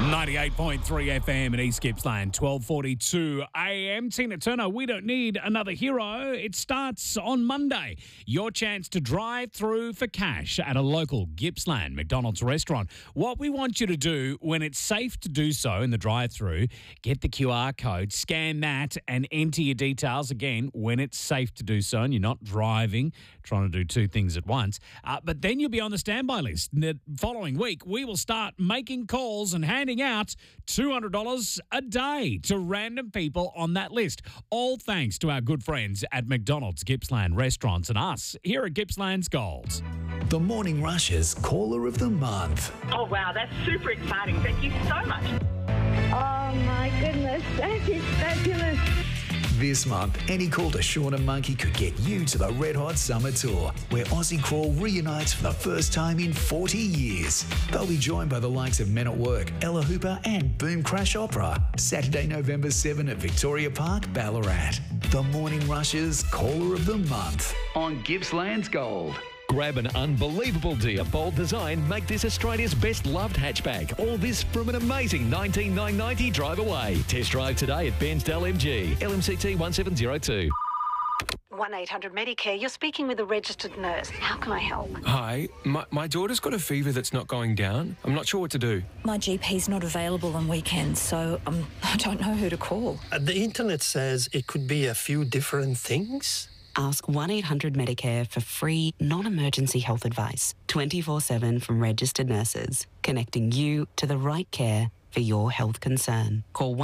98.3 FM in East Gippsland, 12:42 a.m. Tina Turner, we don't need another hero. It starts on Monday. Your chance to drive through for cash at a local Gippsland McDonald's restaurant. What we want you to do when it's safe to do so in the drive-through, get the QR code, scan that and enter your details again when it's safe to do so and you're not driving, trying to do two things at once. But then you'll be on the standby list. The following week, we will start making calls and handing out $200 a day to random people on that list. All thanks to our good friends at McDonald's Gippsland Restaurants and us here at Gippsland's Gold. The Morning Rush's Caller of the Month. Oh, wow, that's super exciting. Thank you so much. Oh, my goodness, that is fabulous. This month, any call to Sean and Monkey could get you to the Red Hot Summer Tour, where Aussie Crawl reunites for the first time in 40 years. They'll be joined by the likes of Men at Work, Ella Hooper and Boom Crash Opera. Saturday, November 7 at Victoria Park, Ballarat. The Morning Rush's Caller of the Month on Gippsland's Gold. Grab an unbelievable deal, bold design, make this Australia's best loved hatchback. All this from an amazing 19,990 drive away. Test drive today at Bairnsdale MG, LMCT 1702. 1-800-Medicare, you're speaking with a registered nurse. How can I help? Hi, my daughter's got a fever that's not going down. I'm not sure what to do. My GP's not available on weekends, so I don't know who to call. The internet says it could be a few different things. Ask 1-800-Medicare for free, non-emergency health advice, 24/7 from registered nurses, connecting you to the right care for your health concern. Call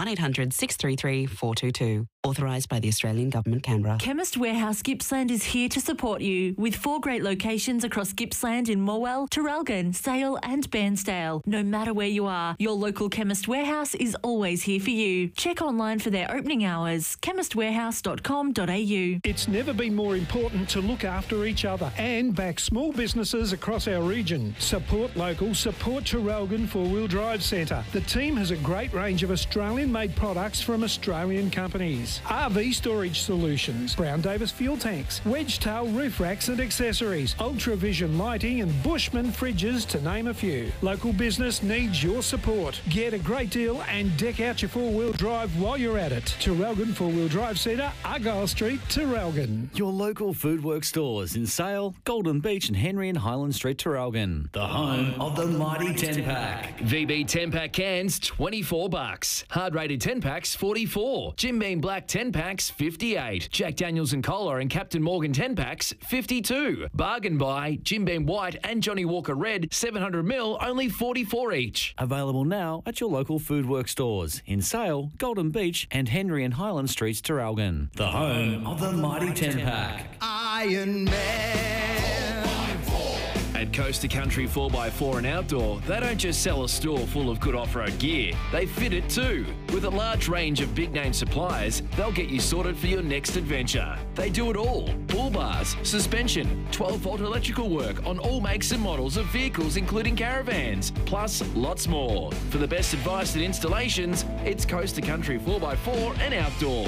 1-800-633-422. Authorised by the Australian Government, Canberra. Chemist Warehouse Gippsland is here to support you with 4 great locations across Gippsland in Morwell, Traralgon, Sale and Bairnsdale. No matter where you are, your local Chemist Warehouse is always here for you. Check online for their opening hours, chemistwarehouse.com.au. It's never been more important to look after each other and back small businesses across our region. Support local, support Traralgon 4-Wheel Drive Centre. The team has a great range of Australian-made products from Australian companies. RV storage solutions, Brown Davis fuel tanks, Wedgetail roof racks and accessories, Ultravision lighting and Bushman fridges to name a few. Local business needs your support. Get a great deal and deck out your 4-wheel drive while you're at it. Traralgon 4-Wheel Drive Centre, Argyle Street, Traralgon. Your local Foodworks stores in Sale, Golden Beach and Henry and Highland Street, Traralgon. The home of the mighty 10-pack. VB 10-pack cans, $24. Hard rated 10-packs, $44. Jim Beam Black 10-packs, $58. Jack Daniels and Cola and Captain Morgan 10-packs, $52. Bargain buy, Jim Beam White and Johnny Walker Red, 700ml, only $44 each. Available now at your local Foodworks stores in Sale, Golden Beach and Henry and Highland Streets, Traralgon. The home of the mighty 10-pack. Iron Man. At Coast to Country 4x4 and Outdoor, they don't just sell a store full of good off-road gear, they fit it too. With a large range of big-name suppliers, they'll get you sorted for your next adventure. They do it all. Bull bars, suspension, 12-volt electrical work on all makes and models of vehicles including caravans, plus lots more. For the best advice and installations, it's Coast to Country 4x4 and Outdoor.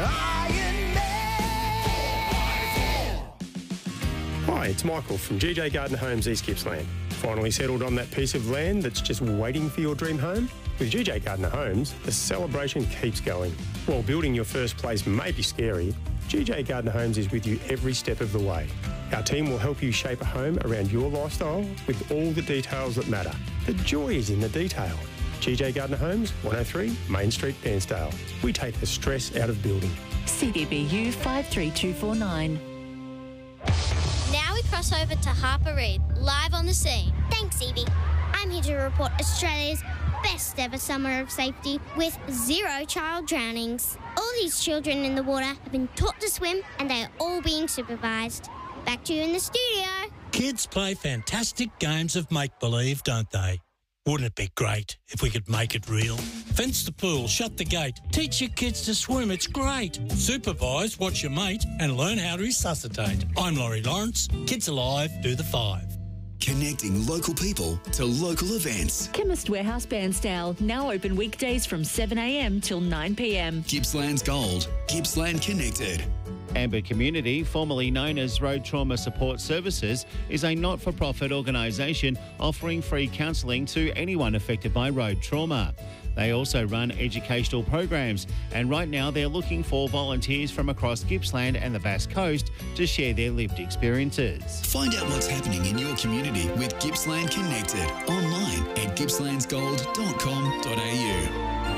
Hi, it's Michael from GJ Gardner Homes, East Gippsland. Finally settled on that piece of land that's just waiting for your dream home? With GJ Gardner Homes, the celebration keeps going. While building your first place may be scary, GJ Gardner Homes is with you every step of the way. Our team will help you shape a home around your lifestyle with all the details that matter. The joy is in the detail. GJ Gardner Homes, 103 Main Street, Bairnsdale. We take the stress out of building. CBBU 53249. Now we cross over to Harper Reid, live on the scene. Thanks, Evie. I'm here to report Australia's best ever summer of safety with 0 child drownings. All these children in the water have been taught to swim and they are all being supervised. Back to you in the studio. Kids play fantastic games of make-believe, don't they? Wouldn't it be great if we could make it real? Fence the pool, shut the gate, teach your kids to swim, it's great. Supervise, watch your mate and learn how to resuscitate. I'm Laurie Lawrence, Kids Alive, do the 5. Connecting local people to local events. Chemist Warehouse Bairnsdale, now open weekdays from 7am till 9pm. Gippsland's Gold, Gippsland Connected. Amber Community, formerly known as Road Trauma Support Services, is a not-for-profit organisation offering free counselling to anyone affected by road trauma. They also run educational programs, and right now they're looking for volunteers from across Gippsland and the Bass Coast to share their lived experiences. Find out what's happening in your community with Gippsland Connected online at gippslandsgold.com.au.